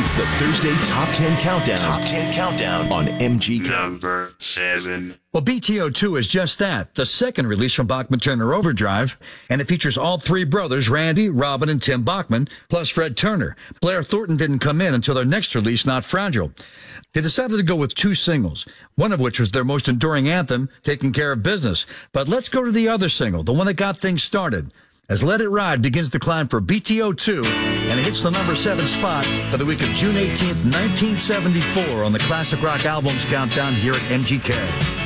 It's the Thursday Top 10 Countdown. Top 10 Countdown on MGK. Number 7. Well, BTO2 is just that, the second release from Bachman Turner Overdrive, and it features all three brothers, Randy, Robin, and Tim Bachman, plus Fred Turner. Blair Thornton didn't come in until their next release, Not Fragile. They decided to go with two singles, one of which was their most enduring anthem, Taking Care of Business. But let's go to the other single, the one that got things started, as Let It Ride begins to climb for BTO2, and it hits the number 7 spot for the week of June 18th, 1974 on the Classic Rock Albums Countdown here at MGK.